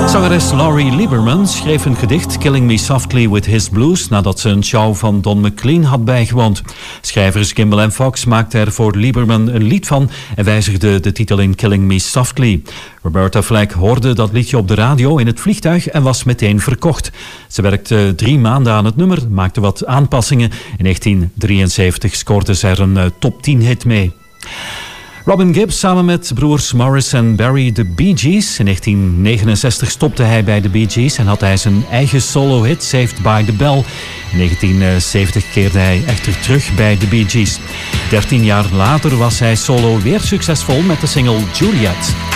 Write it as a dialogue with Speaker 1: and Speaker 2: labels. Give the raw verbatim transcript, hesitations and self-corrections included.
Speaker 1: Zangeres Laurie Lieberman schreef een gedicht Killing Me Softly with His Blues nadat ze een show van Don McLean had bijgewoond. Schrijvers Kimball en Fox maakten er voor Lieberman een lied van en wijzigden de titel in Killing Me Softly. Roberta Flack hoorde dat liedje op de radio in het vliegtuig en was meteen verkocht. Ze werkte drie maanden aan het nummer, maakte wat aanpassingen. In negentien drieënzeventig scoorde ze er een uh, top tien hit mee. Robin Gibb samen met broers Morris en Barry de Bee Gees. In negentien negenenzestig stopte hij bij de Bee Gees en had hij zijn eigen solo-hit Saved by the Bell. In negentien zeventig keerde hij echter terug bij de Bee Gees. Dertien jaar later was hij solo weer succesvol met de single Juliet.